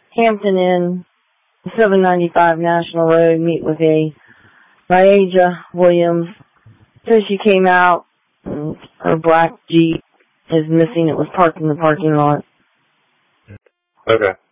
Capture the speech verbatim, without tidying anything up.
Hampton Inn, seven ninety-five National Road, meet with a Ryaja Williams. So she came out, and her black Jeep is missing. It was parked in the parking lot. Okay.